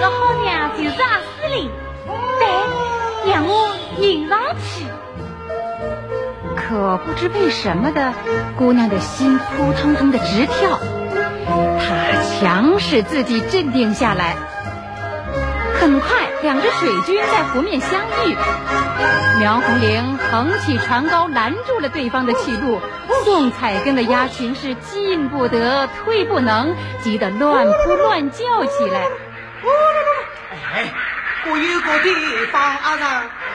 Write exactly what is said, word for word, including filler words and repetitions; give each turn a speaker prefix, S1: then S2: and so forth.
S1: 个好娘就是阿司令，得让我迎上去。
S2: 可不知为什么的，姑娘的心扑腾腾的直跳。她强使自己镇定下来。很快，两支水军在湖面相遇。苗红玲横起船篙拦住了对方的去路，宋彩根的鸭群是进不得退不能，急得乱扑乱叫起来。
S3: 哎，我有个地方啊，